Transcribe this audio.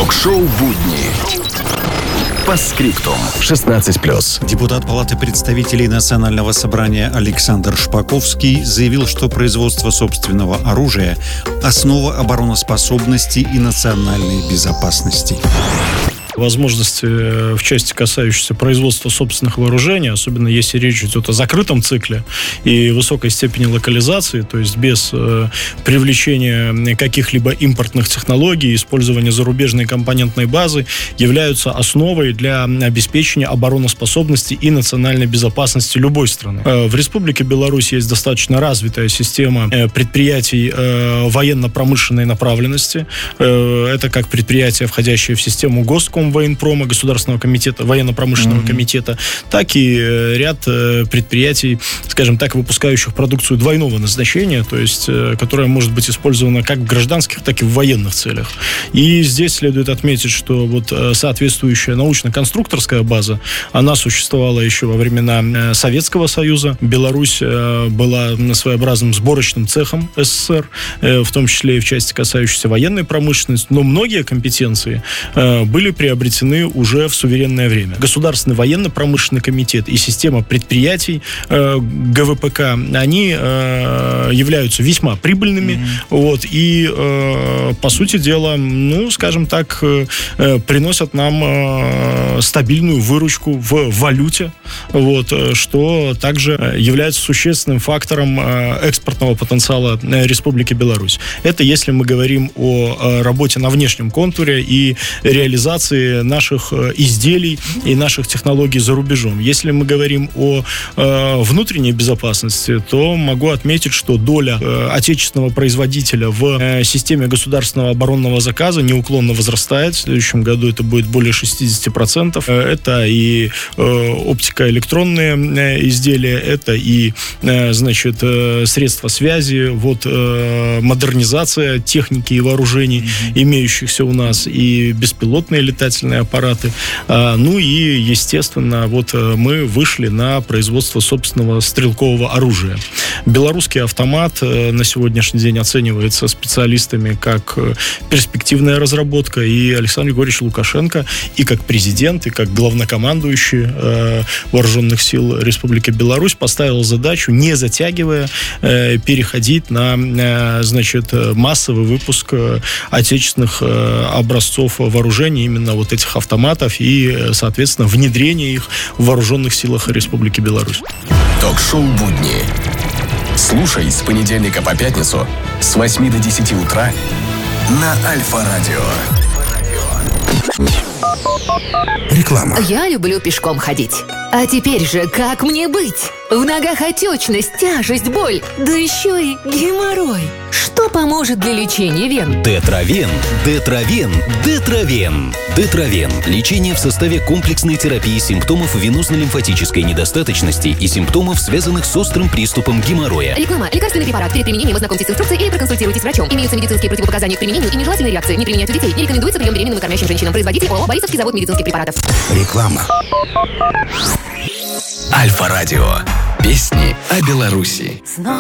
Ток-шоу «Будни». Постскриптум. 16+. Депутат Палаты представителей Национального собрания Александр Шпаковский заявил, что производство собственного оружия – основа обороноспособности и национальной безопасности. Возможности в части, касающейся производства собственных вооружений, особенно если речь идет о закрытом цикле и высокой степени локализации, то есть без привлечения каких-либо импортных технологий, использования зарубежной компонентной базы, являются основой для обеспечения обороноспособности и национальной безопасности любой страны. В Республике Беларусь есть достаточно развитая система предприятий военно-промышленной направленности. Это как предприятия, входящие в систему Госкомвоенпрома, Государственного комитета, военно-промышленного комитета, так и ряд предприятий, скажем так, выпускающих продукцию двойного назначения, то есть, которая может быть использована как в гражданских, так и в военных целях. И здесь следует отметить, что вот соответствующая научно-конструкторская база, она существовала еще во времена Советского Союза. Беларусь была своеобразным сборочным цехом СССР, в том числе и в части, касающейся военной промышленности, но многие компетенции были приобретены уже в суверенное время. Государственный военно-промышленный комитет и система предприятий ГВПК, они являются весьма прибыльными, и, по сути дела, скажем так, приносят нам стабильную выручку в валюте, что также является существенным фактором экспортного потенциала Республики Беларусь. Это если мы говорим о работе на внешнем контуре и реализации наших изделий и наших технологий за рубежом. Если мы говорим о внутренней безопасности, то могу отметить, что доля отечественного производителя в системе государственного оборонного заказа неуклонно возрастает. В следующем году это будет более 60%. Это и оптико-электронные изделия, это и, средства связи, модернизация техники и вооружений, имеющихся у нас, и беспилотные летательные аппараты. И, естественно, мы вышли на производство собственного стрелкового оружия. Белорусский автомат на сегодняшний день оценивается специалистами как перспективная разработка, и Александр Григорьевич Лукашенко и как президент, и как главнокомандующий Вооруженных сил Республики Беларусь поставил задачу, не затягивая, переходить на массовый выпуск отечественных образцов вооружений, именно этих автоматов, и, соответственно, внедрение их в Вооруженных силах Республики Беларусь. Ток-шоу «Будни». Слушай с понедельника по пятницу с 8 до 10 утра на Альфа-радио. Реклама. Я люблю пешком ходить. А теперь же как мне быть? В ногах отечность, тяжесть, боль, да еще и геморрой. Что поможет для лечения вен? Детравен. Детравен. Лечение в составе комплексной терапии симптомов венозно-лимфатической недостаточности и симптомов, связанных с острым приступом геморроя. Реклама. Лекарственный препарат. Перед применением ознакомьтесь с инструкцией или проконсультируйтесь с врачом. Имеются медицинские противопоказания к применению и нежелательные реакции. Не применять у детей. Не рекомендуется прием беременным и кормящим женщинам. Производитель ООО «Борисовский завод медицинских препаратов». Реклама. Альфа-радио. Песни о Беларуси.